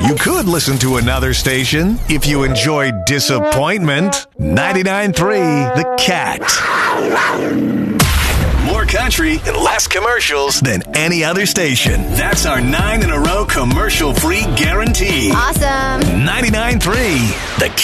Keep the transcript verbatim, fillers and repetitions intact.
You could listen to another station if you enjoy disappointment. ninety-nine point three The Cat. More country and less commercials than any other station. That's our nine in a row commercial-free guarantee. Awesome. ninety-nine point three The Cat.